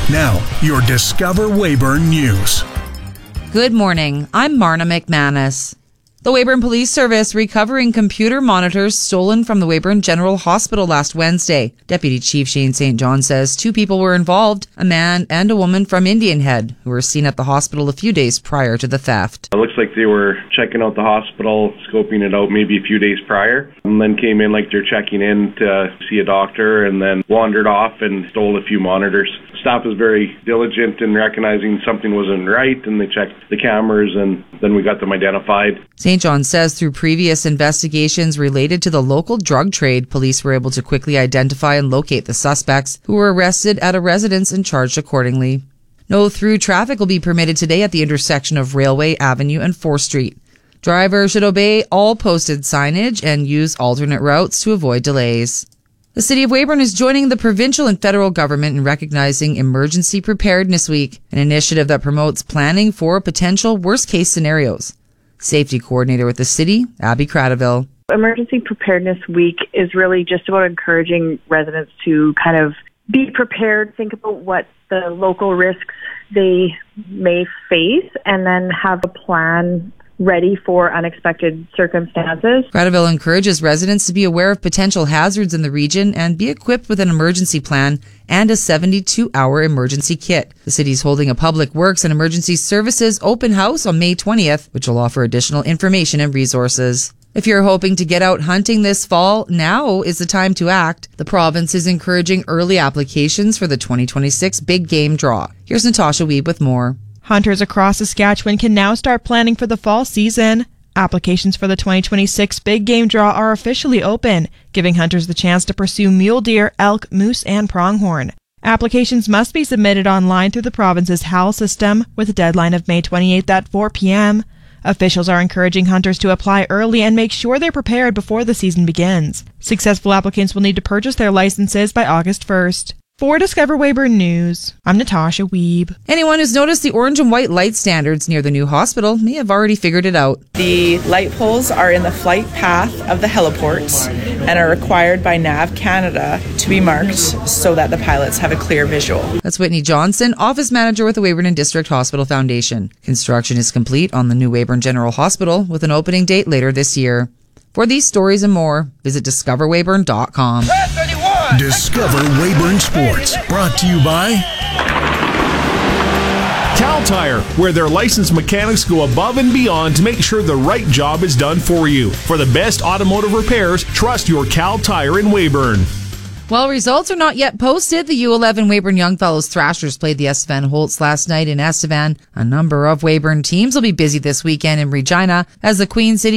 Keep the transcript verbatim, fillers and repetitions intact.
Now, your Discover Weyburn News. Good morning. I'm Marna McManus. The Weyburn Police Service recovering computer monitors stolen from the Weyburn General Hospital last Wednesday. Deputy Chief Shane Saint John says two people were involved, a man and a woman from Indian Head, who were seen at the hospital a few days prior to the theft. It looks like they were checking out the hospital, scoping it out maybe a few days prior, and then came in like they're checking in to see a doctor and then wandered off and stole a few monitors. Staff was very diligent in recognizing something wasn't right, and they checked the cameras, and then we got them identified. Saint John says through previous investigations related to the local drug trade, police were able to quickly identify and locate the suspects, who were arrested at a residence and charged accordingly. No through traffic will be permitted today at the intersection of Railway Avenue and fourth Street. Drivers should obey all posted signage and use alternate routes to avoid delays. The City of Weyburn is joining the provincial and federal government in recognizing Emergency Preparedness Week, an initiative that promotes planning for potential worst-case scenarios. Safety coordinator with the city, Abby Cradaville. Emergency Preparedness Week is really just about encouraging residents to kind of be prepared, think about what the local risks they may face, and then have a plan ready for unexpected circumstances. Cradaville encourages residents to be aware of potential hazards in the region and be equipped with an emergency plan and a seventy-two hour emergency kit. The city is holding a Public Works and Emergency Services open house on May twentieth, which will offer additional information and resources. If you're hoping to get out hunting this fall, now is the time to act. The province is encouraging early applications for the twenty twenty-six Big Game Draw. Here's Natasha Wiebe with more. Hunters across Saskatchewan can now start planning for the fall season. Applications for the twenty twenty-six Big Game Draw are officially open, giving hunters the chance to pursue mule deer, elk, moose, and pronghorn. Applications must be submitted online through the province's H A L system, with a deadline of May twenty-eighth at four p.m. Officials are encouraging hunters to apply early and make sure they're prepared before the season begins. Successful applicants will need to purchase their licenses by August first. For Discover Weyburn News, I'm Natasha Wiebe. Anyone who's noticed the orange and white light standards near the new hospital may have already figured it out. The light poles are in the flight path of the heliports and are required by Nav Canada to be marked so that the pilots have a clear visual. That's Whitney Johnson, Office Manager with the Weyburn and District Hospital Foundation. Construction is complete on the new Weyburn General Hospital with an opening date later this year. For these stories and more, visit discover weyburn dot com. Discover Weyburn Sports, brought to you by Cal Tire, where their licensed mechanics go above and beyond to make sure the right job is done for you. For the best automotive repairs, trust your Cal Tire in Weyburn. Well, results are not yet posted. The U eleven Weyburn Youngfellows Thrashers played the Estevan Holtz last night in Estevan. A number of Weyburn teams will be busy this weekend in Regina as the Queen City